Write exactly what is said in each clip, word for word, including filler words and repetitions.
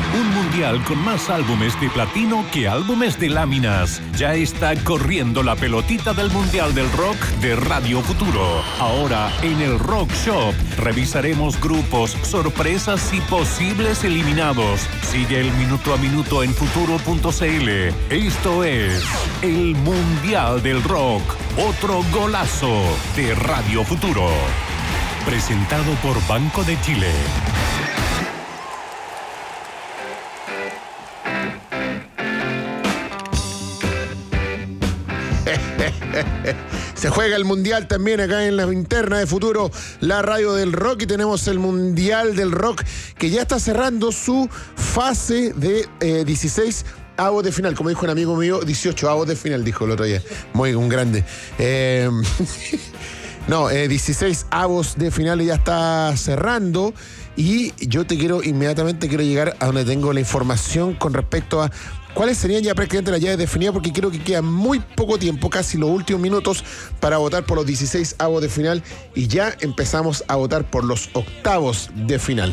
Un mundial con más álbumes de platino que álbumes de láminas. Ya está corriendo la pelotita del Mundial del Rock de Radio Futuro. Ahora en el Rock Shop revisaremos grupos, sorpresas y posibles eliminados. Sigue el minuto a minuto en futuro punto c l. Esto es el Mundial del Rock. Otro golazo de Radio Futuro. Presentado por Banco de Chile. Se juega el Mundial también acá en la interna de Futuro, la radio del rock, y tenemos el Mundial del Rock que ya está cerrando su fase de eh, dieciséis avos de final. Como dijo un amigo mío, dieciocho avos de final, dijo el otro día. Muy un grande. Eh, no, eh, dieciséis avos de final y ya está cerrando. Y yo te quiero, inmediatamente quiero llegar a donde tengo la información con respecto a cuáles serían ya prácticamente las llaves definidas, porque creo que queda muy poco tiempo, casi los últimos minutos, para votar por los dieciséis avos de final. Y ya empezamos a votar por los octavos de final.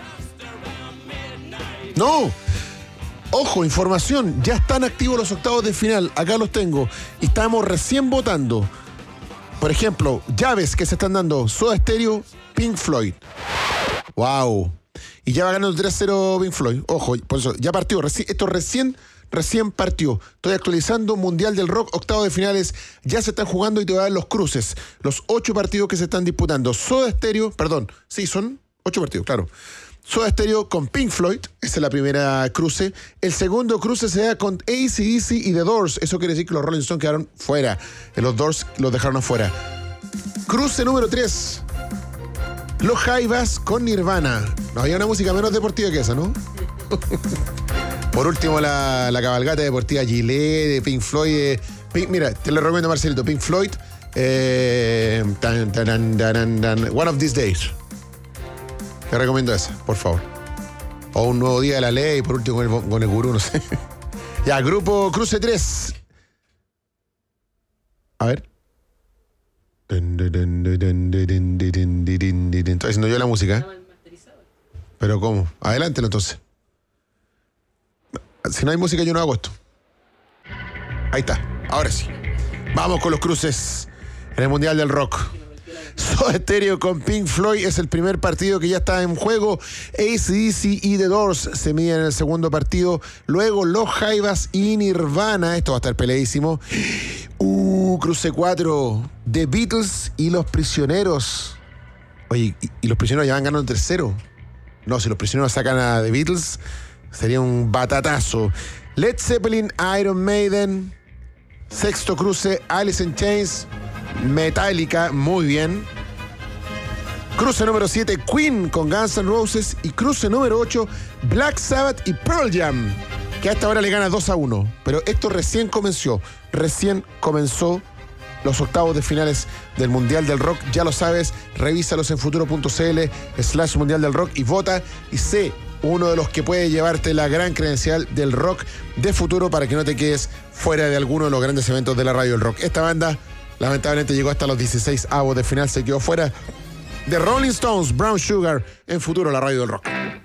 ¡No! Ojo, información, ya están activos los octavos de final, acá los tengo, y estamos recién votando. Por ejemplo, llaves que se están dando: Soda Stereo, Pink Floyd. ¡Wow! Y ya va ganando tres cero Pink Floyd. Ojo, por eso, ya partió, reci- esto recién, recién partió. Estoy actualizando Mundial del Rock, octavos de finales, ya se están jugando y te voy a dar los cruces. Los ocho partidos que se están disputando. Soda Stereo, perdón, sí, son ocho partidos, claro. Soda Stereo con Pink Floyd, esa es la primera cruce. El segundo cruce se da con A C D C y The Doors. Eso quiere decir que los Rolling Stones quedaron fuera. Los Doors los dejaron afuera. Cruce número tres. Los Jaivas con Nirvana. No había una música menos deportiva que esa, ¿no? Por último, la, la cabalgata deportiva Gillette, de Pink Floyd. Eh, Pink, mira, te lo recomiendo, Marcelito. Pink Floyd. Eh, tan, tan, tan, tan, One of These Days. Te recomiendo esa, por favor. O Un Nuevo Día de la Ley, por último con el, con el gurú, no sé. Ya, grupo Cruce tres. A ver. Estoy haciendo yo la música, ¿eh? Pero ¿cómo? Adelántelo entonces. Si no hay música yo no hago esto. Ahí está, ahora sí. Vamos con los cruces en el Mundial del Rock. Soda Stereo con Pink Floyd es el primer partido que ya está en juego. A C D C y The Doors se miden en el segundo partido. Luego Los Jaivas y Nirvana. Esto va a estar peleadísimo. Uh, cruce cuatro. The Beatles y Los Prisioneros. Oye, y, y Los Prisioneros ya van ganando el tercero. No, si Los Prisioneros sacan a The Beatles, sería un batatazo. Led Zeppelin, Iron Maiden. Sexto cruce, Alice in Chains, Metallica, muy bien. Cruce número siete, Queen con Guns N' Roses. Y cruce número ocho, Black Sabbath y Pearl Jam, que a esta hora le gana dos a uno. Pero esto recién comenzó, recién comenzó los octavos de finales del Mundial del Rock. Ya lo sabes, revísalos en futuro punto c l slash Mundial del Rock y vota y sé uno de los que puede llevarte la gran credencial del rock de futuro para que no te quedes fuera de alguno de los grandes eventos de la radio del rock. Esta banda lamentablemente llegó hasta los dieciséis avos de final, se quedó fuera de Rolling Stones, Brown Sugar, en futuro la radio del rock.